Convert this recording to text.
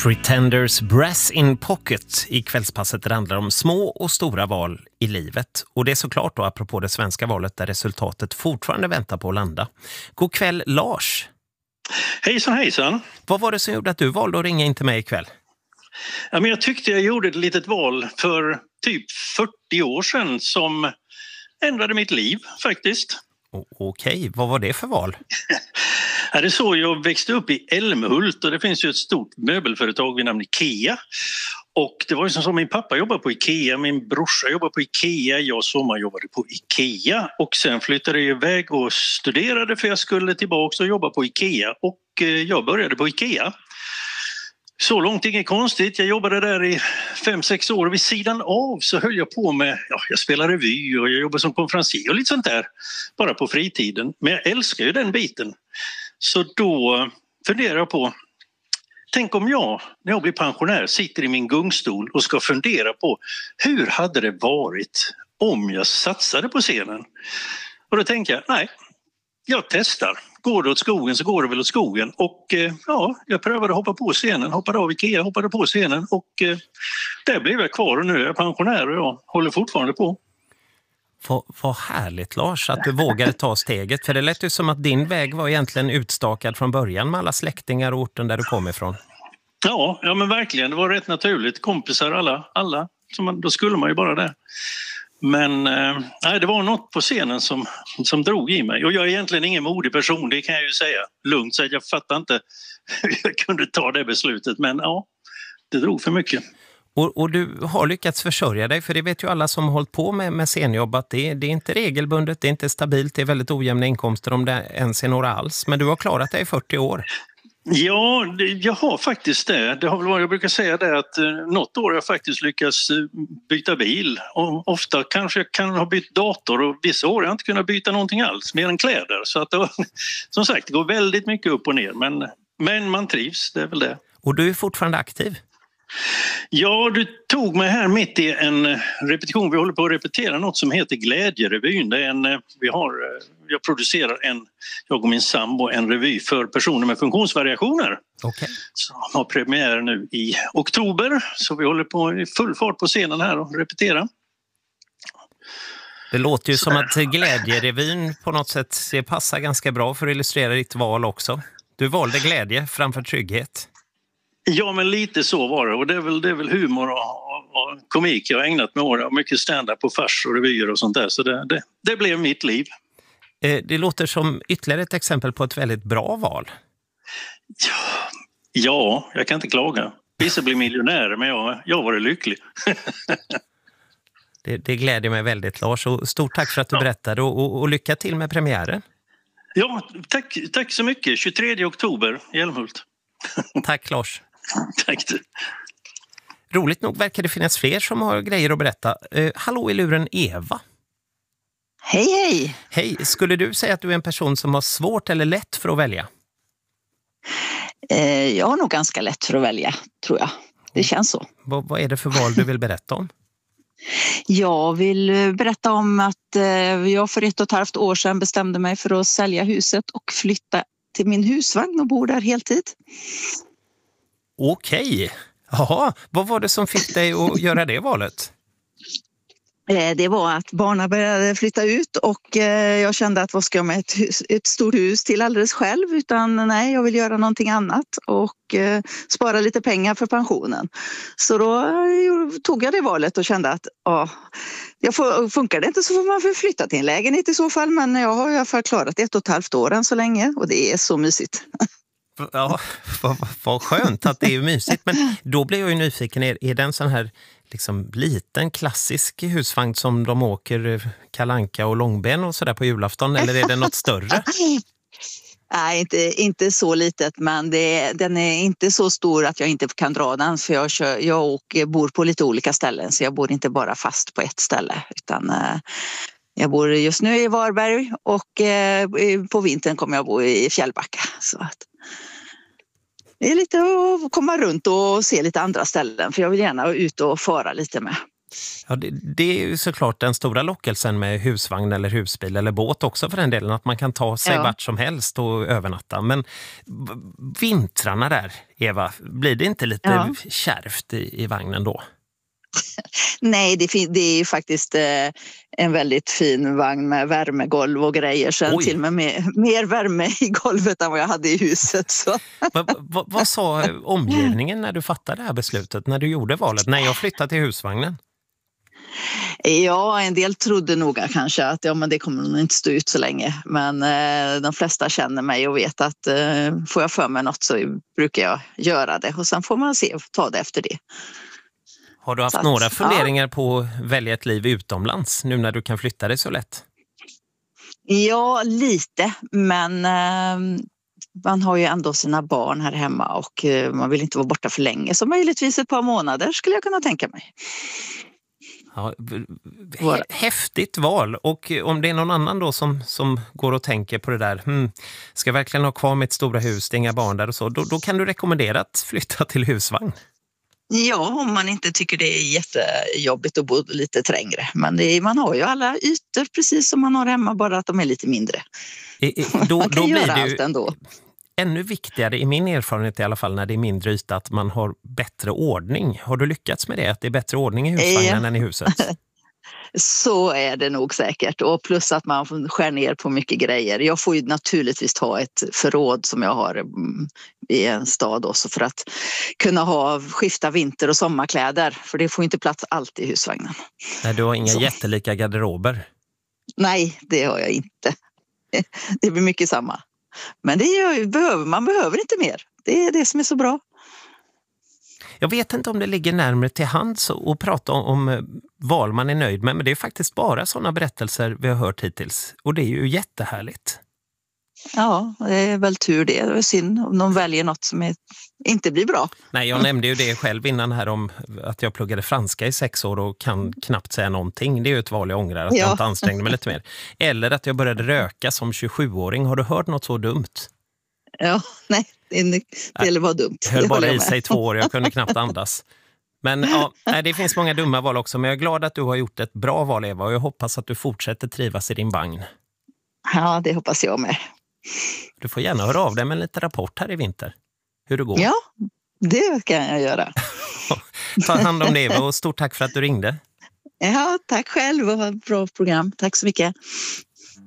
Pretenders Brass in Pocket i kvällspasset där det handlar om små och stora val i livet. Och det är såklart då apropå det svenska valet där resultatet fortfarande väntar på att landa. God kväll Lars! Hejsan hejsan! Vad var det som gjorde att du valde att ringa in till mig ikväll? Ja, men jag tyckte jag gjorde ett litet val för typ 40 år sedan som ändrade mitt liv faktiskt. Okej, vad var det för val? Ja, det är så jag växte upp i Älmhult och det finns ju ett stort möbelföretag vid namn Ikea. Och det var ju som så, min pappa jobbade på Ikea, min brorsa jobbade på Ikea, jag sommarjobbade på Ikea och sen flyttade jag iväg och studerade för jag skulle tillbaka och jobba på Ikea och jag började på Ikea. Så långt inget konstigt, jag jobbade där i 5-6 år och vid sidan av så höll jag på med, jag spelade revy och jag jobbade som konferencier och lite sånt där bara på fritiden. Men jag älskar ju den biten. Så då funderar jag på, tänk om jag när jag blir pensionär sitter i min gungstol och ska fundera på hur hade det varit om jag satsade på scenen? Och då tänker jag, nej, jag testar. Går det åt skogen så går det väl åt skogen. Och jag prövade att hoppa på scenen, hoppade av Ikea, hoppade på scenen och där blev jag kvar och nu är jag pensionär och jag håller fortfarande på. Vad härligt Lars att du vågade ta steget. För det lät ju som att din väg var egentligen utstakad från början med alla släktingar och orten där du kom ifrån. Ja men verkligen. Det var rätt naturligt. Kompisar alla. Då skulle man ju bara det. Men det var något på scenen som drog i mig. Och jag är egentligen ingen modig person, det kan jag ju säga lugnt. Så jag fattar inte hur jag kunde ta det beslutet. Men ja, det drog för mycket. Och du har lyckats försörja dig, för det vet ju alla som har hållit på med scenjobb att det är inte regelbundet, det är inte stabilt, det är väldigt ojämna inkomster om det ens är några alls. Men du har klarat dig i 40 år. Ja, jag har faktiskt det. Det har väl varit, jag brukar säga det att något år har jag faktiskt lyckats byta bil. Och ofta kanske jag kan ha bytt dator och vissa år har jag inte kunnat byta någonting alls, mer än kläder. Så att det, som sagt, det går väldigt mycket upp och ner. Men man trivs, det är väl det. Och du är fortfarande aktiv? Ja, du tog mig här mitt i en repetition. Vi håller på att repetera något som heter Glädjerevyn. Det är jag producerar jag och min sambo, en revy för personer med funktionsvariationer. Okay. Så har premiär nu i oktober. Så vi håller på i full fart på scenen här och repetera. Det låter ju som att Glädjerevyn på något sätt passar ganska bra för att illustrera ditt val också. Du valde glädje framför trygghet. Ja, men lite så var det. Och det är väl humor och komik jag har ägnat mig åt. Mycket stand-up och fars och revyer och sånt där. Så det blev mitt liv. Det låter som ytterligare ett exempel på ett väldigt bra val. Ja, jag kan inte klaga. Vissa blir miljonärer, men jag var lycklig. Det gläder mig väldigt, Lars. Och stort tack för att du berättade och lycka till med premiären. Ja, tack så mycket. 23 oktober i Älmhult. Tack, Lars. Tack du. Roligt nog verkar det finnas fler som har grejer att berätta. Hallå i luren, Eva. Hej. Hej, skulle du säga att du är en person som har svårt eller lätt för att välja? Jag har nog ganska lätt för att välja, tror jag. Det känns så. Vad är det för val du vill berätta om? Jag vill berätta om att jag för 1,5 år sedan bestämde mig för att sälja huset och flytta till min husvagn och bo där heltid. Okej. Jaha, vad var det som fick dig att göra det valet? Det var att barnen började flytta ut och jag kände att vad ska jag med ett stort hus till alldeles själv, utan nej, jag vill göra någonting annat och spara lite pengar för pensionen. Så då tog jag det valet och kände att funkar det inte så får man flytta till en lägenhet i så fall, men jag har i alla fall klarat 1,5 år än så länge och det är så mysigt. Ja, vad skönt att det är mysigt. Men då blir jag ju nyfiken, är det en sån här liksom liten klassisk husvagn som de åker Kalanka och Långben och sådär på julafton, eller är det något större? Nej, inte så litet, men den är inte så stor att jag inte kan dra den, för jag bor på lite olika ställen, så jag bor inte bara fast på ett ställe, utan jag bor just nu i Varberg och på vintern kommer jag bo i Fjällbacka, så att det är lite att komma runt och se lite andra ställen, för jag vill gärna ut och fara lite med. Ja, det är ju såklart den stora lockelsen med husvagn eller husbil eller båt också för den delen, att man kan ta sig vart som helst och övernatta. Men vintrarna där, Eva, blir det inte lite kärvt i vagnen då? Nej, det är ju faktiskt en väldigt fin vagn med värmegolv och grejer. Sen till och med mer värme i golvet än vad jag hade i huset. Så. Vad sa omgivningen när du fattade det här beslutet, när du gjorde valet? När jag flyttade till husvagnen? Ja, en del trodde nog kanske att men det kommer nog inte stå ut så länge. Men de flesta känner mig och vet att får jag för mig något så brukar jag göra det. Och sen får man se och ta det efter det. Har du haft några funderingar på att välja ett liv utomlands nu när du kan flytta dig så lätt? Ja, lite. Men man har ju ändå sina barn här hemma och man vill inte vara borta för länge. Så möjligtvis ett par månader skulle jag kunna tänka mig. Ja, häftigt val. Och om det är någon annan då som går och tänker på det där, ska jag verkligen ha kvar mitt stora hus, det är inga barn där och så, då kan du rekommendera att flytta till husvagn. Ja, om man inte tycker det är jättejobbigt att bo lite trängre. Men man har ju alla ytor precis som man har hemma, bara att de är lite mindre. Man kan göra allt ändå. Ännu viktigare i min erfarenhet i alla fall när det är mindre yta att man har bättre ordning. Har du lyckats med det? Att det är bättre ordning i husvagnen än i huset? Så är det nog säkert. Och plus att man skär ner på mycket grejer. Jag får ju naturligtvis ta ett förråd som jag har i en stad också för att kunna skifta vinter- och sommarkläder. För det får inte plats allt i husvagnen. Nej, du har inga jättelika garderober? Nej, det har jag inte. Det blir mycket samma. Men man behöver inte mer. Det är det som är så bra. Jag vet inte om det ligger närmare till hands att prata om val man är nöjd med. Men det är faktiskt bara sådana berättelser vi har hört hittills. Och det är ju jättehärligt. Ja, det är väl tur det. Det är synd om de väljer något som inte blir bra. Nej, jag nämnde ju det själv innan här om att jag pluggade franska i 6 år och kan knappt säga någonting. Det är ju ett val jag ångrar, att jag inte ansträngde mig lite mer. Eller att jag började röka som 27-åring. Har du hört något så dumt? Ja, nej, det var dumt. Höll bara i sig 2 år, jag kunde knappt andas. Men det finns många dumma val också. Men jag är glad att du har gjort ett bra val, Eva. Och jag hoppas att du fortsätter trivas i din vagn. Ja, det hoppas jag med. Du får gärna höra av dig med en liten rapport här i vinter. Hur det går. Ja, det kan jag göra. Ta hand om det, Eva, och stort tack för att du ringde. Ja, tack själv och ha ett bra program. Tack så mycket.